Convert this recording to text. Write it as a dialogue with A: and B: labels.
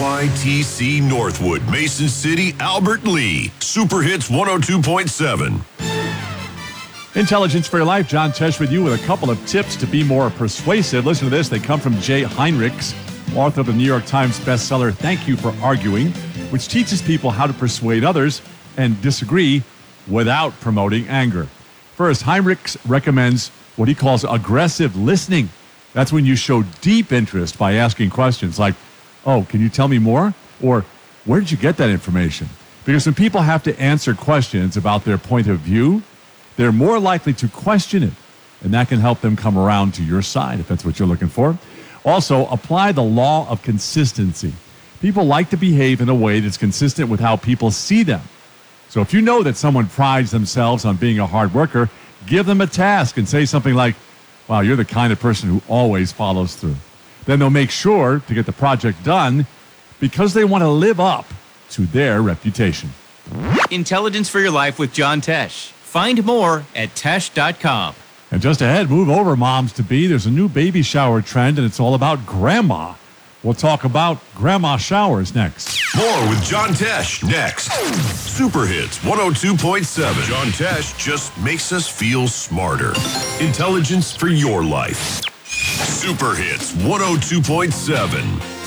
A: KYTC Northwood, Mason City, Albert Lee. Super Hits 102.7.
B: Intelligence for Your Life. John Tesh with you with a couple of tips to be more persuasive. Listen to this. They come from Jay Heinrichs, author of the New York Times bestseller, Thank You for Arguing, which teaches people how to persuade others and disagree without promoting anger. First, Heinrichs recommends what he calls aggressive listening. That's when you show deep interest by asking questions like, oh, can you tell me more? Or, where did you get that information? Because when people have to answer questions about their point of view, they're more likely to question it. And that can help them come around to your side if that's what you're looking for. Also, apply the law of consistency. People like to behave in a way that's consistent with how people see them. So if you know that someone prides themselves on being a hard worker, give them a task and say something like, wow, you're the kind of person who always follows through. Then they'll make sure to get the project done because they want to live up to their reputation.
C: Intelligence for Your Life with John Tesh. Find more at tesh.com.
B: And just ahead, move over, moms-to-be. There's a new baby shower trend, and it's all about grandma. We'll talk about grandma showers next.
A: More with John Tesh next. Super Hits 102.7. John Tesh just makes us feel smarter. Intelligence for your life. Super Hits 102.7.